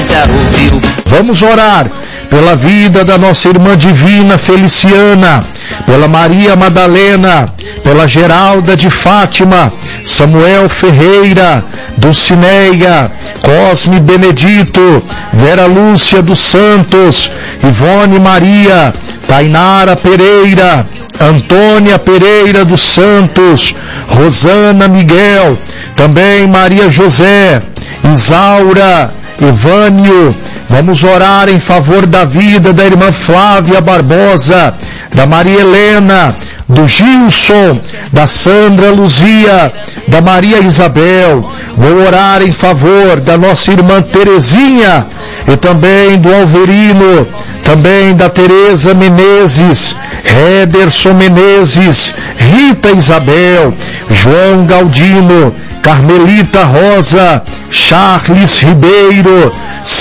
já ouviu. Vamos orar pela vida da nossa irmã divina Feliciana, pela Maria Madalena, pela Geralda de Fátima, Samuel Ferreira, Dulcineia, Cosme Benedito, Vera Lúcia dos Santos, Ivone Maria, Tainara Pereira, Antônia Pereira dos Santos, Rosana Miguel, também Maria José, Isaura, Evânio. Vamos orar em favor da vida da irmã Flávia Barbosa, da Maria Helena, do Gilson, da Sandra Luzia, da Maria Isabel. Vou orar em favor da nossa irmã Terezinha e também do Alverino, também da Tereza Menezes, Ederson Menezes, Rita Isabel, João Galdino, Carmelita Rosa, Charles Ribeiro,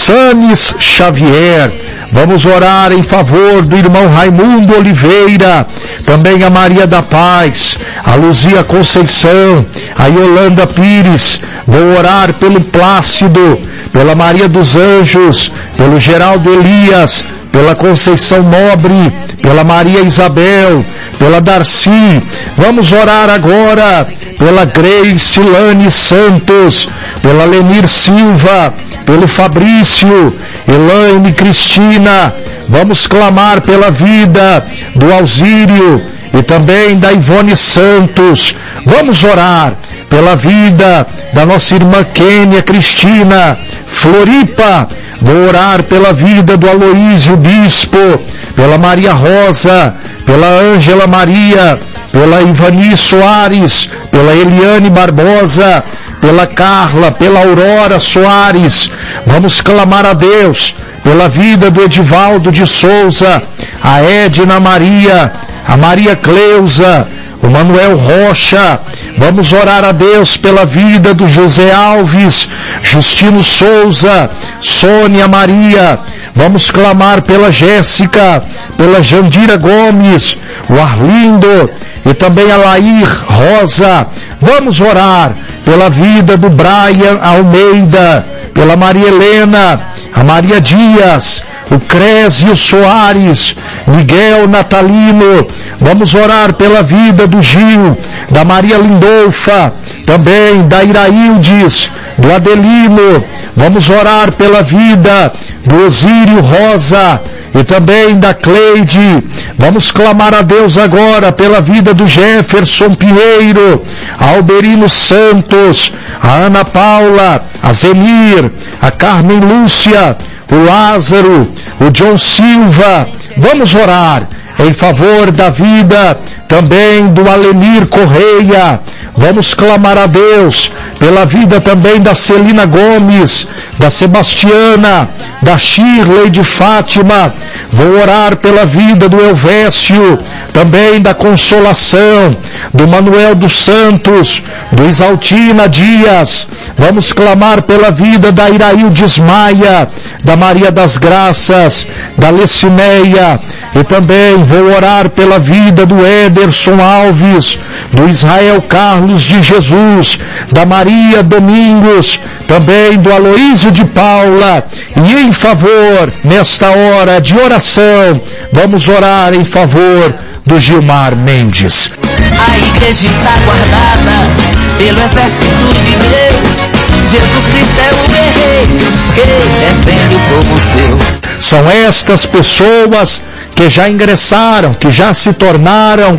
Sanes Xavier. Vamos orar em favor do irmão Raimundo Oliveira, também a Maria da Paz, a Luzia Conceição, a Yolanda Pires. Vou orar pelo Plácido, pela Maria dos Anjos, pelo Geraldo Elias, pela Conceição Nobre, pela Maria Isabel, pela Darcy. Vamos orar agora pela Grace Lane Santos, pela Lenir Silva, pelo Fabrício, Elaine Cristina. Vamos clamar pela vida do Alzírio e também da Ivone Santos. Vamos orar pela vida da nossa irmã Kênia Cristina, Floripa. Vou orar pela vida do Aloísio Bispo, pela Maria Rosa, pela Ângela Maria, pela Ivani Soares, pela Eliane Barbosa, pela Carla, pela Aurora Soares. Vamos clamar a Deus pela vida do Edivaldo de Souza, a Edna Maria, a Maria Cleusa, o Manuel Rocha. Vamos orar a Deus pela vida do José Alves, Justino Souza, Sônia Maria. Vamos clamar pela Jéssica, pela Jandira Gomes, o Arlindo e também a Lair Rosa. Vamos orar pela vida do Brian Almeida, pela Maria Helena, a Maria Dias, o Crésio Soares, Miguel Natalino. Vamos orar pela vida do Gil, da Maria Lindolfa, também da Iraildes, do Adelino. Vamos orar pela vida do Osírio Rosa e também da Cleide. Vamos clamar a Deus agora pela vida do Jefferson Pinheiro, a Alberino Santos, a Ana Paula, a Zenir, a Carmen Lúcia, o Lázaro, o John Silva. Vamos orar em favor da vida também do Alenir Correia. Vamos clamar a Deus pela vida também da Celina Gomes, da Sebastiana, da Shirley de Fátima. Vou orar pela vida do Elvésio, também da Consolação, do Manuel dos Santos, do Isaltina Dias. Vamos clamar pela vida da Iraildes Maia, da Maria das Graças, da Lecineia. E também vou orar pela vida do Ederson Alves, do Israel Carlos de Jesus, da Maria Domingos, também do Aloísio de Paula. E em favor, nesta hora de oração, vamos orar em favor do Gilmar Mendes. A igreja está guardada pelo exército de Deus. Jesus Cristo é o guerreiro que defende o povo seu. São estas pessoas que já ingressaram, que já se tornaram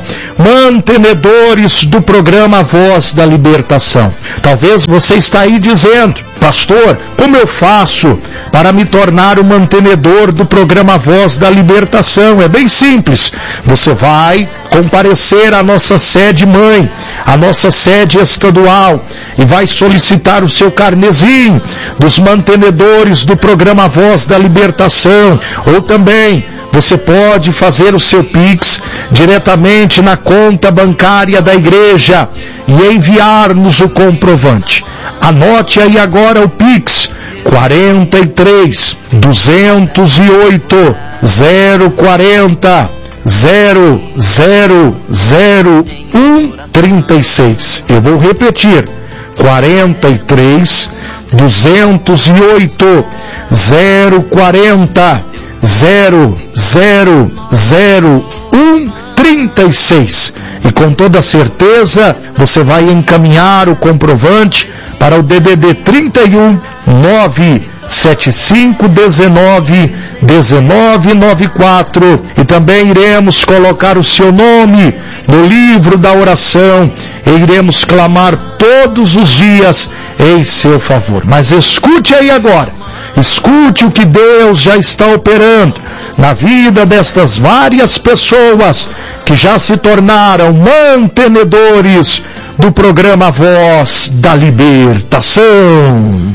mantenedores do programa Voz da Libertação. Talvez você está aí dizendo: pastor, como eu faço para me tornar o mantenedor do programa Voz da Libertação? É bem simples. Você vai comparecer à nossa sede mãe, à nossa sede estadual, e vai solicitar o seu carnezinho dos mantenedores do programa Voz da Libertação. Ou também você pode fazer o seu Pix diretamente na conta bancária da igreja e enviar-nos o comprovante. Anote aí agora o Pix: 43 208 040 000136. Eu vou repetir: 43 208 040 000136. E com toda certeza você vai encaminhar o comprovante para o DDD 31 97519 1994, e também iremos colocar o seu nome no livro da oração e iremos clamar todos os dias em seu favor. Mas escute aí agora, escute o que Deus já está operando na vida destas várias pessoas que já se tornaram mantenedores do programa Voz da Libertação.